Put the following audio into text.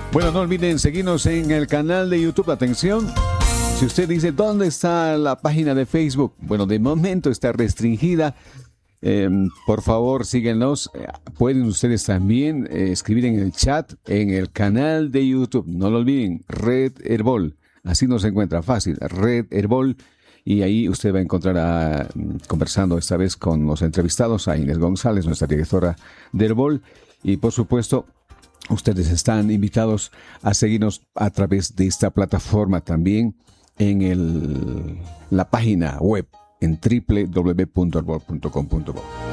Bueno, no olviden seguirnos en el canal de YouTube. Atención, si usted dice, ¿dónde está la página de Facebook? Bueno, de momento está restringida. Por favor, síguenos. Pueden ustedes también escribir en el chat, en el canal de YouTube. No lo olviden, Red Herbol. Así nos encuentra fácil, Red Herbol. Y ahí usted va a encontrar conversando esta vez con los entrevistados, a Inés González, nuestra directora de Herbol. Y por supuesto, ustedes están invitados a seguirnos a través de esta plataforma también en la página web en www.herbol.com.bo.